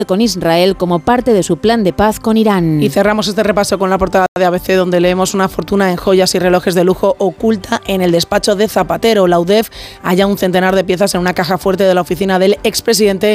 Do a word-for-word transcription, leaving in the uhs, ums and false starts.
con Israel como parte de su plan de paz con Irán. Y cerramos este repaso con la portada de A B C, donde leemos: una fortuna en joyas y relojes de lujo oculta en el despacho de Zapatero. La U D E F halla un centenar de piezas en una caja fuerte de la oficina del expresidente